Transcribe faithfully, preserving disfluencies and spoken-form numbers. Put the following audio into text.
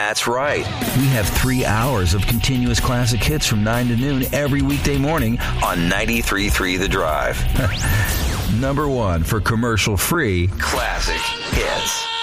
That's right. We have three hours of continuous classic hits from nine to noon every weekday morning On ninety-three point three The Drive. Number one for commercial-free Classic hits.